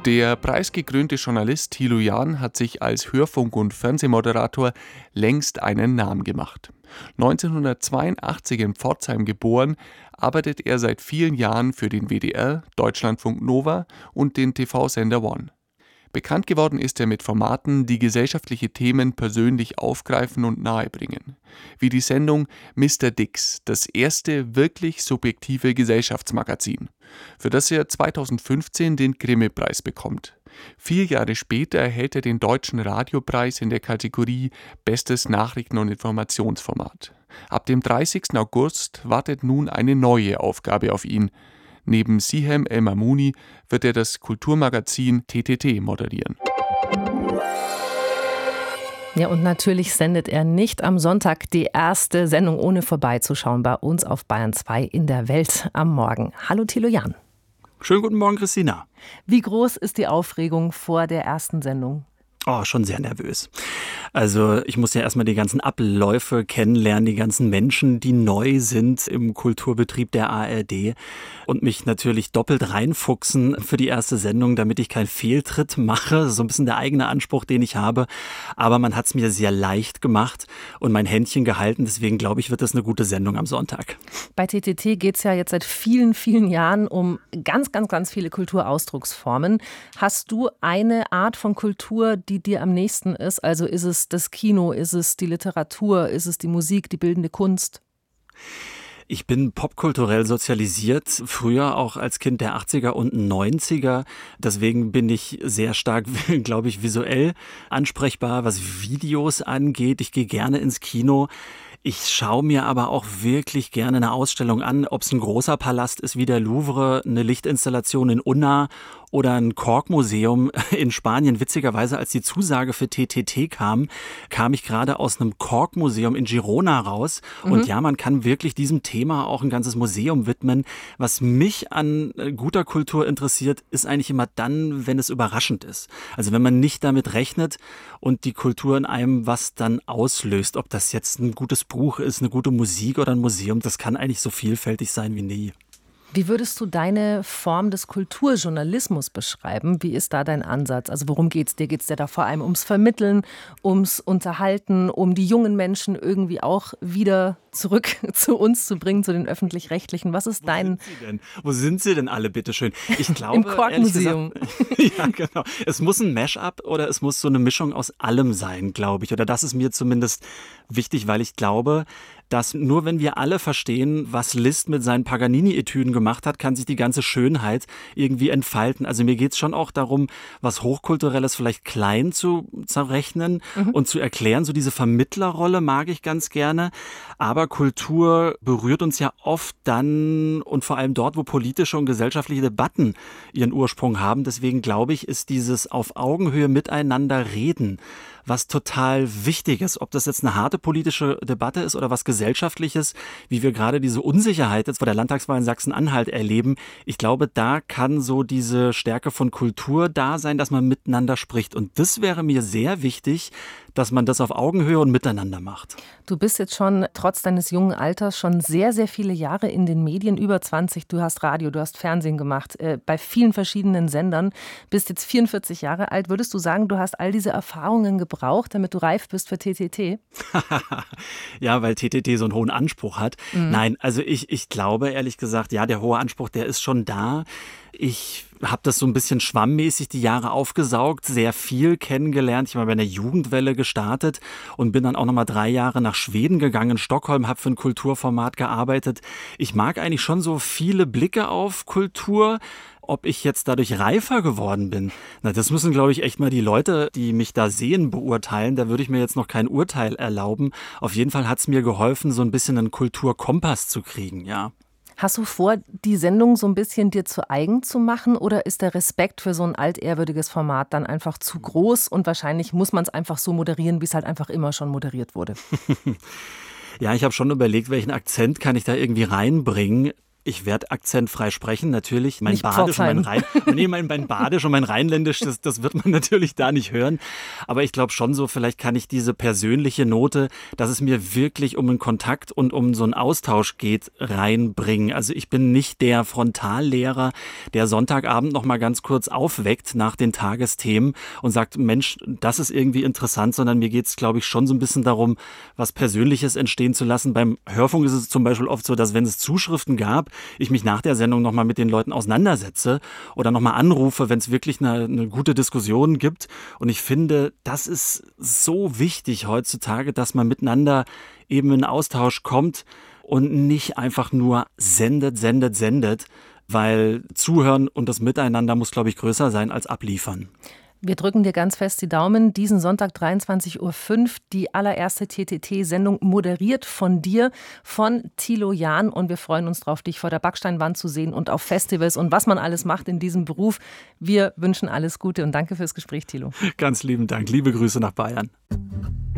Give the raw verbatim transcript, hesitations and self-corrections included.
Der preisgekrönte Journalist Thilo Jahn hat sich als Hörfunk- und Fernsehmoderator längst einen Namen gemacht. neunzehnhundertzweiundachtzig in Pforzheim geboren, arbeitet er seit vielen Jahren für den W D R, Deutschlandfunk Nova und den T V-Sender One. Bekannt geworden ist er mit Formaten, die gesellschaftliche Themen persönlich aufgreifen und nahebringen. Wie die Sendung Mister Dix, das erste wirklich subjektive Gesellschaftsmagazin, für das er zweitausendfünfzehn den Grimme-Preis bekommt. Vier Jahre später erhält er den Deutschen Radiopreis in der Kategorie Bestes Nachrichten- und Informationsformat. Ab dem dreißigsten August wartet nun eine neue Aufgabe auf ihn. Neben Sihem El-Mamouni wird er das Kulturmagazin T T T moderieren. Ja, und natürlich sendet er nicht am Sonntag die erste Sendung, ohne vorbeizuschauen, bei uns auf Bayern zwei in der Welt am Morgen. Hallo Thilo Jahn. Schönen guten Morgen, Christina. Wie groß ist die Aufregung vor der ersten Sendung? Oh, schon sehr nervös. Also ich muss ja erstmal die ganzen Abläufe kennenlernen, die ganzen Menschen, die neu sind im Kulturbetrieb der A R D und mich natürlich doppelt reinfuchsen für die erste Sendung, damit ich keinen Fehltritt mache. So ein bisschen der eigene Anspruch, den ich habe. Aber man hat es mir sehr leicht gemacht und mein Händchen gehalten. Deswegen glaube ich, wird das eine gute Sendung am Sonntag. Bei T T T geht es ja jetzt seit vielen, vielen Jahren um ganz, ganz, ganz viele Kulturausdrucksformen. Hast du eine Art von Kultur, die dir am nächsten ist? Also ist es das Kino, ist es die Literatur, ist es die Musik, die bildende Kunst? Ich bin popkulturell sozialisiert, früher auch als Kind der achtziger und neunziger. Deswegen bin ich sehr stark, glaube ich, visuell ansprechbar, was Videos angeht. Ich gehe gerne ins Kino. Ich schaue mir aber auch wirklich gerne eine Ausstellung an, ob es ein großer Palast ist wie der Louvre, eine Lichtinstallation in Unna oder ein Kork-Museum in Spanien. Witzigerweise, als die Zusage für T T T kam, kam ich gerade aus einem Kork-Museum in Girona raus. Mhm. Und ja, man kann wirklich diesem Thema auch ein ganzes Museum widmen. Was mich an guter Kultur interessiert, ist eigentlich immer dann, wenn es überraschend ist. Also wenn man nicht damit rechnet und die Kultur in einem was dann auslöst. Ob das jetzt ein gutes Buch ist, eine gute Musik oder ein Museum, das kann eigentlich so vielfältig sein wie nie. Wie würdest du deine Form des Kulturjournalismus beschreiben? Wie ist da dein Ansatz? Also worum geht es dir? Geht es dir da vor allem ums Vermitteln, ums Unterhalten, um die jungen Menschen irgendwie auch wieder zurück zu uns zu bringen, zu den Öffentlich-Rechtlichen? Was ist Wo dein... Sind sie denn? Wo sind sie denn alle, bitteschön? Ich glaube, Im Kork-Museum. Ja, genau. Es muss ein Mash-up oder es muss so eine Mischung aus allem sein, glaube ich. Oder das ist mir zumindest wichtig, weil ich glaube, dass nur wenn wir alle verstehen, was Liszt mit seinen Paganini-Etüden gemacht hat, kann sich die ganze Schönheit irgendwie entfalten. Also mir geht es schon auch darum, was Hochkulturelles vielleicht klein zu zerrechnen mhm. und zu erklären. So diese Vermittlerrolle mag ich ganz gerne. Aber Kultur berührt uns ja oft dann und vor allem dort, wo politische und gesellschaftliche Debatten ihren Ursprung haben. Deswegen glaube ich, ist dieses auf Augenhöhe miteinander reden was total wichtig ist. Ob das jetzt eine harte politische Debatte ist oder was Gesellschaftliches, wie wir gerade diese Unsicherheit jetzt vor der Landtagswahl in Sachsen-Anhalt erleben. Ich glaube, da kann so diese Stärke von Kultur da sein, dass man miteinander spricht. Und das wäre mir sehr wichtig, dass man das auf Augenhöhe und miteinander macht. Du bist jetzt schon, trotz deines jungen Alters, schon sehr, sehr viele Jahre in den Medien, über zwanzig. Du hast Radio, du hast Fernsehen gemacht, äh, bei vielen verschiedenen Sendern. Bist jetzt vierundvierzig Jahre alt. Würdest du sagen, du hast all diese Erfahrungen gebraucht, damit du reif bist für T T T? Ja, weil T T T so einen hohen Anspruch hat. Mhm. Nein, also ich, ich glaube ehrlich gesagt, ja, der hohe Anspruch, der ist schon da. Ich habe das so ein bisschen schwammmäßig die Jahre aufgesaugt, sehr viel kennengelernt. Ich war bei einer Jugendwelle gestartet und bin dann auch noch mal drei Jahre nach Schweden gegangen, in Stockholm, habe für ein Kulturformat gearbeitet. Ich mag eigentlich schon so viele Blicke auf Kultur. Ob ich jetzt dadurch reifer geworden bin, na, das müssen, glaube ich, echt mal die Leute, die mich da sehen, beurteilen. Da würde ich mir jetzt noch kein Urteil erlauben. Auf jeden Fall hat es mir geholfen, so ein bisschen einen Kulturkompass zu kriegen, ja. Hast du vor, die Sendung so ein bisschen dir zu eigen zu machen oder ist der Respekt für so ein altehrwürdiges Format dann einfach zu groß und wahrscheinlich muss man es einfach so moderieren, wie es halt einfach immer schon moderiert wurde? Ja, ich habe schon überlegt, welchen Akzent kann ich da irgendwie reinbringen. Ich werde akzentfrei sprechen, natürlich. Mein Nicht Badisch und mein, Pforzheim. Rhein, nee, mein, mein Badisch und mein Rheinländisch, das, das wird man natürlich da nicht hören. Aber ich glaube schon so, vielleicht kann ich diese persönliche Note, dass es mir wirklich um einen Kontakt und um so einen Austausch geht, reinbringen. Also ich bin nicht der Frontallehrer, der Sonntagabend noch mal ganz kurz aufweckt nach den Tagesthemen und sagt, Mensch, das ist irgendwie interessant, sondern mir geht es, glaube ich, schon so ein bisschen darum, was Persönliches entstehen zu lassen. Beim Hörfunk ist es zum Beispiel oft so, dass wenn es Zuschriften gab, ich mich nach der Sendung nochmal mit den Leuten auseinandersetze oder nochmal anrufe, wenn es wirklich eine, eine gute Diskussion gibt. Und ich finde, das ist so wichtig heutzutage, dass man miteinander eben in Austausch kommt und nicht einfach nur sendet, sendet, sendet, weil Zuhören und das Miteinander muss, glaube ich, größer sein als abliefern. Wir drücken dir ganz fest die Daumen. Diesen Sonntag dreiundzwanzig Uhr fünf, die allererste T T T-Sendung, moderiert von dir, von Thilo Jahn. Und wir freuen uns drauf, dich vor der Backsteinwand zu sehen und auf Festivals und was man alles macht in diesem Beruf. Wir wünschen alles Gute und danke fürs Gespräch, Thilo. Ganz lieben Dank. Liebe Grüße nach Bayern.